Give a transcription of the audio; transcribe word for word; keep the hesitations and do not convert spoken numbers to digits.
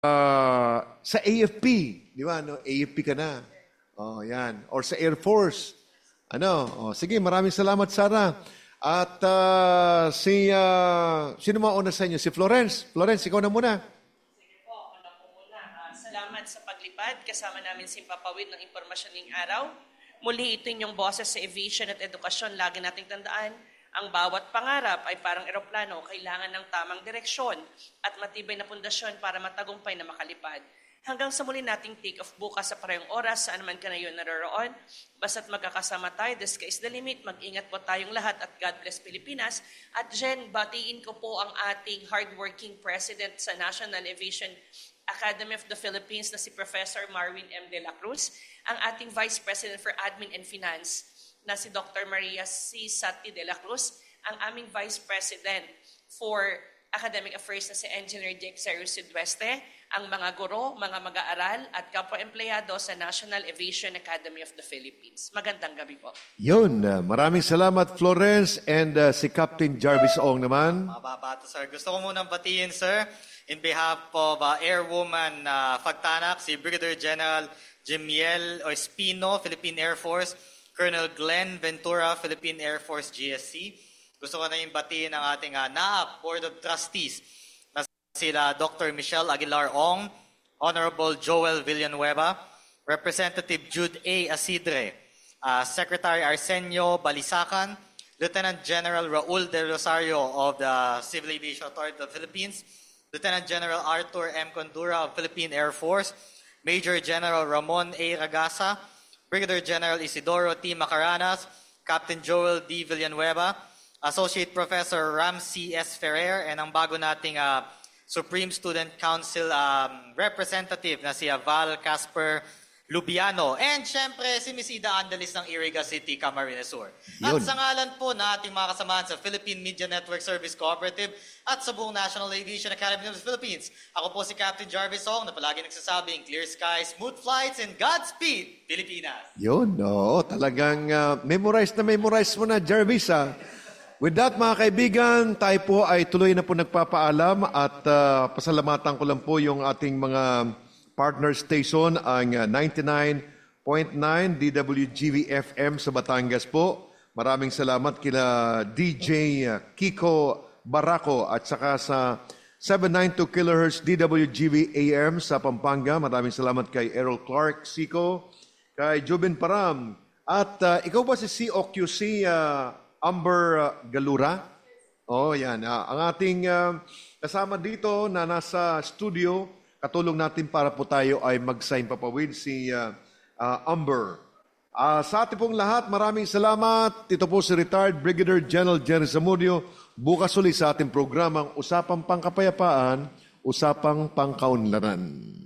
uh, sa A F P, di ba? No? A F P ka na. Oh, yan. Or sa Air Force. Ano? Oh, sige, maraming salamat, Sarah. At uh, si, uh, sino mauna sa inyo? Si Florence. Florence, ikaw na muna. Sige po, ako na po muna. Uh, salamat sa paglipad. Kasama namin si Papawid ng impormasyon ng araw. Muli ito yung boses sa aviation at edukasyon. Lagi nating tandaan, ang bawat pangarap ay parang eroplano, kailangan ng tamang direksyon at matibay na pundasyon para matagumpay na makalipad. Hanggang sa muli nating take-off bukas sa parehong oras, saan man ka na yun naroroon. Basta't magkakasama tayo, the sky is the limit. Mag-ingat po tayong lahat at God bless Pilipinas. At Jen, batiin ko po ang ating hardworking president sa National Aviation Academy of the Philippines na si Professor Marwin M. De La Cruz, ang ating Vice President for Admin and Finance na si Doctor Maria C. Sati De La Cruz, ang aming Vice President for Academic Affairs na si Engineer Jake Cyrus Sidweste, ang mga guro, mga mag-aaral at kapwa-empleyado sa National Aviation Academy of the Philippines. Magandang gabi po. Yun, uh, maraming salamat Florence and uh, si Captain Jarvis Ong naman. Mababato, sir. Gusto ko munang batiin, sir, in behalf of uh, Airwoman uh, Fagtanak, si Brigadier General Jimiel Espino, Philippine Air Force, Colonel Glenn Ventura, Philippine Air Force G S C. Gusto ko na yung batiin ang ating uh, N A A P Board of Trustees na sila Doctor Michelle Aguilar Ong, Honorable Joel Villanueva, Representative Jude A. Asidre, uh, Secretary Arsenio Balisacan, Lieutenant General Raul De Rosario of the Civil Aviation Authority of the Philippines, Lieutenant General Arthur M. Condura of Philippine Air Force, Major General Ramon A. Ragasa, Brigadier General Isidoro T. Macaranas, Captain Joel D. Villanueva, Associate Professor Ramsey S. Ferrer, and ang bago nating uh, Supreme Student Council um, representative na si Val Casper Lubiano. And syempre, si Miss Ida Andalis ng Iriga City, Camarines Sur. At sa ngalan po na ating mga kasamahan sa Philippine Media Network Service Cooperative at sa buong National Aviation Academy of the Philippines, ako po si Captain Jarvis Ong na palagi nagsasabing clear skies, smooth flights, and Godspeed, Pilipinas! Yun, oo. Talagang uh, memorize na memorize mo na, Jarvis, ha? With that, mga kaibigan, tayo po ay tuloy na po nagpapaalam at uh, pasalamatan ko lang po yung ating mga partner station, ang uh, ninety-nine point nine D W G V F M sa Batangas po. Maraming salamat kila D J Kiko Barako at saka sa seven ninety-two kilohertz D W G V A M sa Pampanga. Maraming salamat kay Errol Clark Siko, kay Jubin Param. At uh, ikaw ba si C O Q C uh, Amber uh, Galura? Oh, yan. Uh, ang ating uh, kasama dito na nasa studio, katulong natin para po tayo ay mag-sign papawid si uh, uh, Amber. Uh, sa ating pong lahat, maraming salamat. Ito po si retired Brigadier General Jerry Zamudio. Bukas ulit sa ating programang Usapang Pangkapayapaan, Usapang Pangkaunlaran.